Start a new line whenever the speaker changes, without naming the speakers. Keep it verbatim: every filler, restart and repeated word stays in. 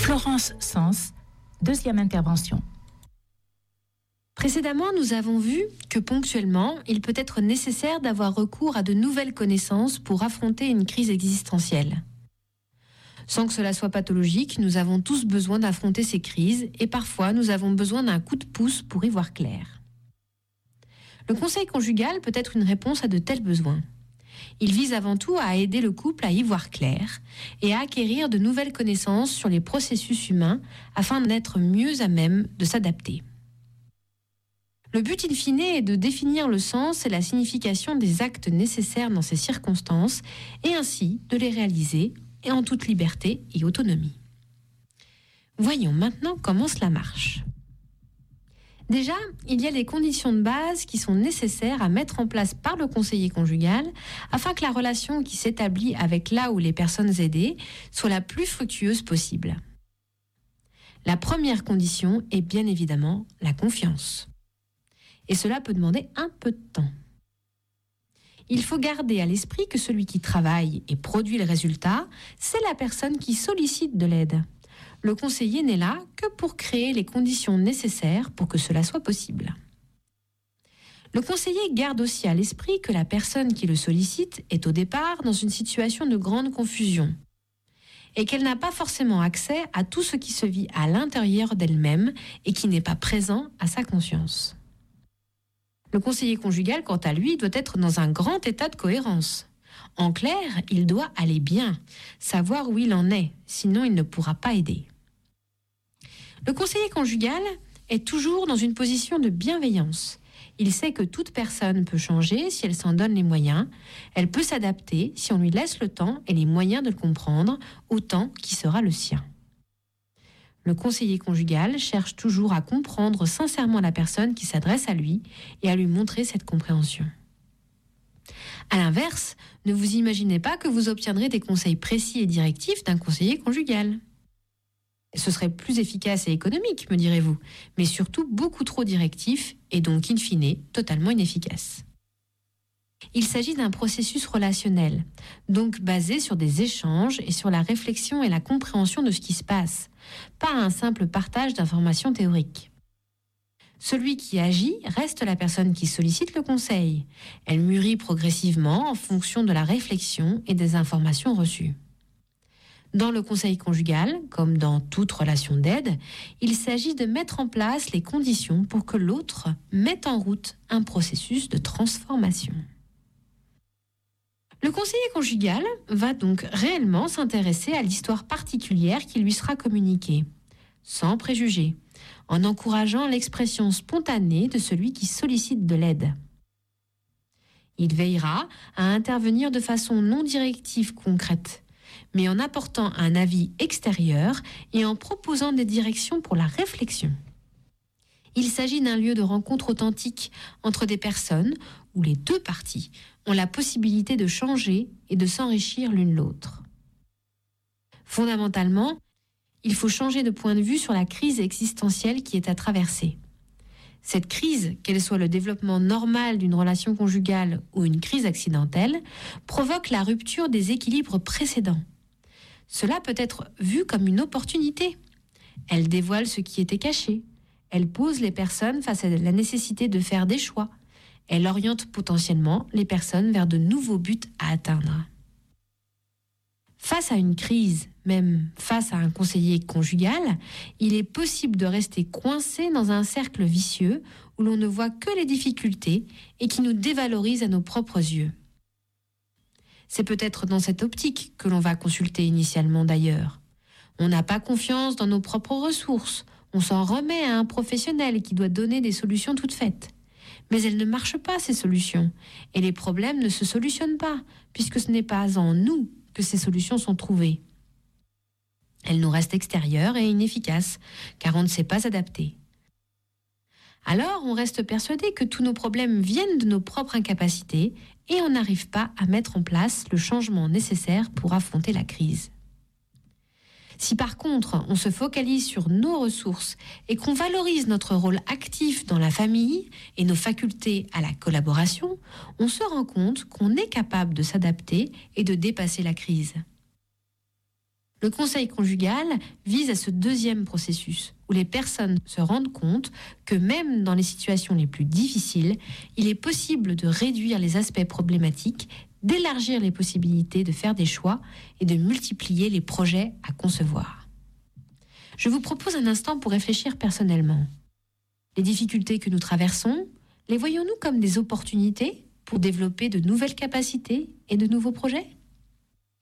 Florence Sens, deuxième intervention.
Précédemment, nous avons vu que ponctuellement, il peut être nécessaire d'avoir recours à de nouvelles connaissances pour affronter une crise existentielle. Sans que cela soit pathologique, nous avons tous besoin d'affronter ces crises et parfois nous avons besoin d'un coup de pouce pour y voir clair. Le conseil conjugal peut être une réponse à de tels besoins. Il vise avant tout à aider le couple à y voir clair et à acquérir de nouvelles connaissances sur les processus humains afin d'être mieux à même de s'adapter. Le but in fine est de définir le sens et la signification des actes nécessaires dans ces circonstances et ainsi de les réaliser et en toute liberté et autonomie. Voyons maintenant comment cela marche. Déjà, il y a les conditions de base qui sont nécessaires à mettre en place par le conseiller conjugal afin que la relation qui s'établit avec là ou les personnes aidées soit la plus fructueuse possible. La première condition est bien évidemment la confiance. Et cela peut demander un peu de temps. Il faut garder à l'esprit que celui qui travaille et produit le résultat, c'est la personne qui sollicite de l'aide. Le conseiller n'est là que pour créer les conditions nécessaires pour que cela soit possible. Le conseiller garde aussi à l'esprit que la personne qui le sollicite est au départ dans une situation de grande confusion et qu'elle n'a pas forcément accès à tout ce qui se vit à l'intérieur d'elle-même et qui n'est pas présent à sa conscience. Le conseiller conjugal, quant à lui, doit être dans un grand état de cohérence. En clair, il doit aller bien, savoir où il en est, sinon il ne pourra pas aider. Le conseiller conjugal est toujours dans une position de bienveillance. Il sait que toute personne peut changer si elle s'en donne les moyens. Elle peut s'adapter si on lui laisse le temps et les moyens de le comprendre, autant qui sera le sien. Le conseiller conjugal cherche toujours à comprendre sincèrement la personne qui s'adresse à lui et à lui montrer cette compréhension. À l'inverse, ne vous imaginez pas que vous obtiendrez des conseils précis et directifs d'un conseiller conjugal. Ce serait plus efficace et économique, me direz-vous, mais surtout beaucoup trop directif et donc, in fine, totalement inefficace. Il s'agit d'un processus relationnel, donc basé sur des échanges et sur la réflexion et la compréhension de ce qui se passe, pas un simple partage d'informations théoriques. Celui qui agit reste la personne qui sollicite le conseil. Elle mûrit progressivement en fonction de la réflexion et des informations reçues. Dans le conseil conjugal, comme dans toute relation d'aide, il s'agit de mettre en place les conditions pour que l'autre mette en route un processus de transformation. Le conseiller conjugal va donc réellement s'intéresser à l'histoire particulière qui lui sera communiquée, sans préjugés, en encourageant l'expression spontanée de celui qui sollicite de l'aide. Il veillera à intervenir de façon non directive concrète, mais en apportant un avis extérieur et en proposant des directions pour la réflexion. Il s'agit d'un lieu de rencontre authentique entre des personnes où les deux parties ont la possibilité de changer et de s'enrichir l'une l'autre. Fondamentalement, il faut changer de point de vue sur la crise existentielle qui est à traverser. Cette crise, qu'elle soit le développement normal d'une relation conjugale ou une crise accidentelle, provoque la rupture des équilibres précédents. Cela peut être vu comme une opportunité. Elle dévoile ce qui était caché. Elle pose les personnes face à la nécessité de faire des choix. Elle oriente potentiellement les personnes vers de nouveaux buts à atteindre. Face à une crise, même face à un conseiller conjugal, il est possible de rester coincé dans un cercle vicieux où l'on ne voit que les difficultés et qui nous dévalorise à nos propres yeux. C'est peut-être dans cette optique que l'on va consulter initialement d'ailleurs. On n'a pas confiance dans nos propres ressources. On s'en remet à un professionnel qui doit donner des solutions toutes faites. Mais elles ne marchent pas, ces solutions. Et les problèmes ne se solutionnent pas, puisque ce n'est pas en nous que ces solutions sont trouvées. Elles nous restent extérieures et inefficaces, car on ne sait pas s'adapter. Alors, on reste persuadé que tous nos problèmes viennent de nos propres incapacités et on n'arrive pas à mettre en place le changement nécessaire pour affronter la crise. Si par contre, on se focalise sur nos ressources et qu'on valorise notre rôle actif dans la famille et nos facultés à la collaboration, on se rend compte qu'on est capable de s'adapter et de dépasser la crise. Le conseil conjugal vise à ce deuxième processus, où les personnes se rendent compte que même dans les situations les plus difficiles, il est possible de réduire les aspects problématiques, d'élargir les possibilités de faire des choix et de multiplier les projets à concevoir. Je vous propose un instant pour réfléchir personnellement. Les difficultés que nous traversons, les voyons-nous comme des opportunités pour développer de nouvelles capacités et de nouveaux projets ?